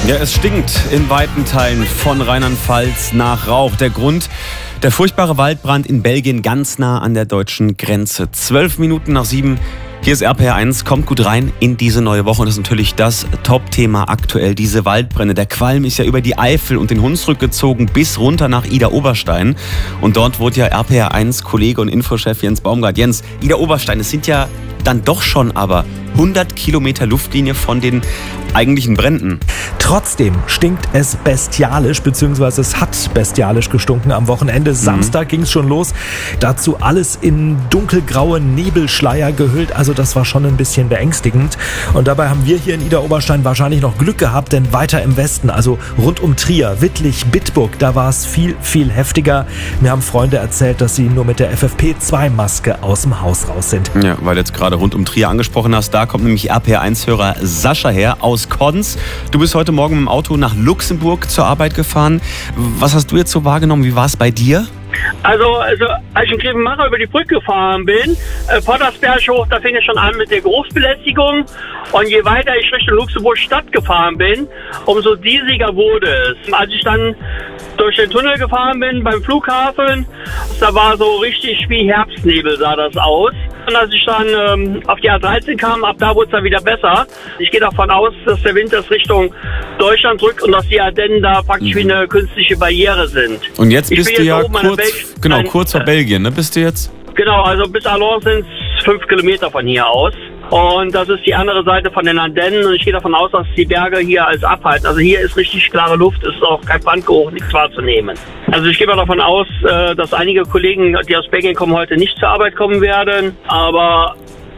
Ja, es stinkt in weiten Teilen von Rheinland-Pfalz nach Rauch. Der Grund: der furchtbare Waldbrand in Belgien, ganz nah an der deutschen Grenze. 12 Minuten nach 7. Hier ist RPR 1, kommt gut rein in diese neue Woche. Und das ist natürlich das Top-Thema aktuell, diese Waldbrände. Der Qualm ist ja über die Eifel und den Hunsrück gezogen bis runter nach Idar-Oberstein. Und dort wurde ja RPR 1 Kollege und Infochef Jens Baumgart. Jens, Idar-Oberstein, es sind ja dann doch schon aber 100 Kilometer Luftlinie von den eigentlichen Bränden. Trotzdem stinkt es bestialisch, beziehungsweise es hat bestialisch gestunken am Wochenende. Samstag ging es schon los. Dazu alles in dunkelgraue Nebelschleier gehüllt. Also das war schon ein bisschen beängstigend. Und dabei haben wir hier in Idar-Oberstein wahrscheinlich noch Glück gehabt, denn weiter im Westen, also rund um Trier, Wittlich, Bitburg, da war es viel, viel heftiger. Mir haben Freunde erzählt, dass sie nur mit der FFP2-Maske aus dem Haus raus sind. Ja, weil du jetzt gerade rund um Trier angesprochen hast, da kommt nämlich RPR1-Hörer Sascha her aus Konz. Du bist heute Morgen mit dem Auto nach Luxemburg zur Arbeit gefahren. Was hast du jetzt so wahrgenommen? Wie war es bei dir? Also als ich in Grevenmacher über die Brücke gefahren bin, Pottersberg hoch, da fing es schon an mit der Geruchsbelästigung. Und je weiter ich Richtung Luxemburg Stadt gefahren bin, umso diesiger wurde es. Als ich dann durch den Tunnel gefahren bin beim Flughafen, da war so richtig wie Herbstnebel sah das aus. Und als ich dann auf die A13 kam, ab da wurde es dann wieder besser. Ich gehe davon aus, dass der Wind das Richtung Deutschland drückt und dass die Ardennen da praktisch wie eine künstliche Barriere sind. Und jetzt bist du ja kurz vor Belgien, ne? Bist du jetzt? Genau, also bis Allons sind es 5 Kilometer von hier aus. Und das ist die andere Seite von den Ardennen. Und ich gehe davon aus, dass die Berge hier alles abhalten. Also hier ist richtig klare Luft, ist auch kein Brandgeruch, nichts wahrzunehmen. Also ich gehe mal davon aus, dass einige Kollegen, die aus Belgien kommen, heute nicht zur Arbeit kommen werden. Aber,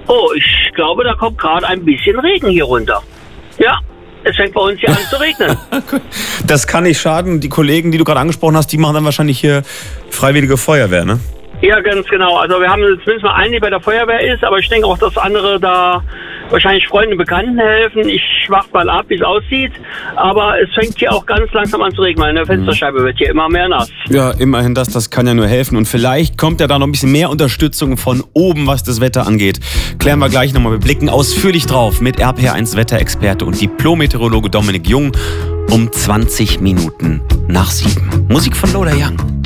ich glaube, da kommt gerade ein bisschen Regen hier runter. Ja. Es fängt bei uns hier an zu regnen. Das kann nicht schaden. Die Kollegen, die du gerade angesprochen hast, die machen dann wahrscheinlich hier freiwillige Feuerwehr, ne? Ja, ganz genau. Also wir haben zumindest mal einen, der bei der Feuerwehr ist, aber ich denke auch, dass andere da wahrscheinlich Freunden und Bekannten helfen. Ich warte mal ab, wie es aussieht. Aber es fängt hier auch ganz langsam an zu regnen. Meine Fensterscheibe wird hier immer mehr nass. Ja, immerhin das kann ja nur helfen. Und vielleicht kommt ja da noch ein bisschen mehr Unterstützung von oben, was das Wetter angeht. Klären wir gleich nochmal. Wir blicken ausführlich drauf mit RPR1 Wetterexperte und Diplom-Meteorologe Dominik Jung um 20 Minuten nach 7. Musik von Lola Young.